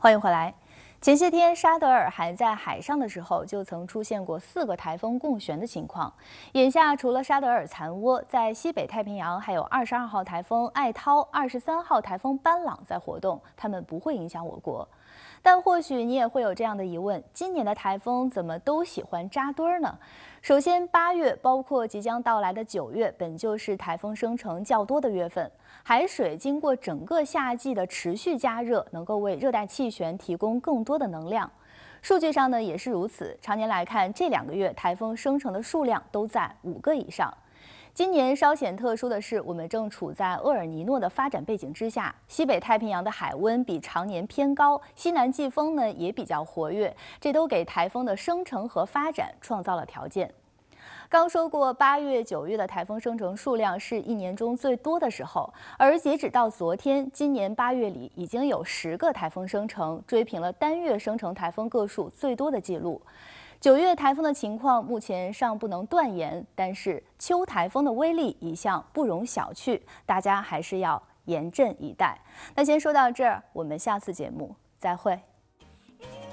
欢迎回来。前些天，沙德尔还在海上的时候，就曾出现过4个台风共旋的情况。眼下，除了沙德尔残涡，在西北太平洋还有22号台风艾涛、23号台风班朗在活动，它们不会影响我国。但或许你也会有这样的疑问：今年的台风怎么都喜欢扎堆儿呢？首先，8月包括即将到来的9月，本就是台风生成较多的月份。海水经过整个夏季的持续加热，能够为热带气旋提供更多的能量。数据上呢也是如此，常年来看，这2个月台风生成的数量都在5个以上。今年稍显特殊的是，我们正处在厄尔尼诺的发展背景之下，西北太平洋的海温比常年偏高，西南季风呢也比较活跃，这都给台风的生成和发展创造了条件。刚说过，8月、9月的台风生成数量是1年中最多的时候，而截止到昨天，今年8月里已经有10个台风生成，追平了单月生成台风个数最多的记录。9月台风的情况目前尚不能断言，但是秋台风的威力一向不容小觑，大家还是要严阵以待。那先说到这儿，我们下次节目再会。